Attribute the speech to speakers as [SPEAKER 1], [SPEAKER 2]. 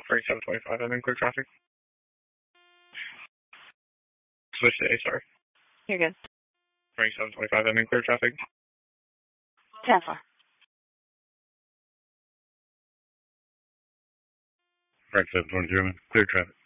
[SPEAKER 1] Frank 725, I'm in clear traffic. Switch to A-Star.
[SPEAKER 2] You're good.
[SPEAKER 1] Frank 725, I'm in clear traffic.
[SPEAKER 2] 10-4.
[SPEAKER 3] Frank 723, I'm in clear traffic.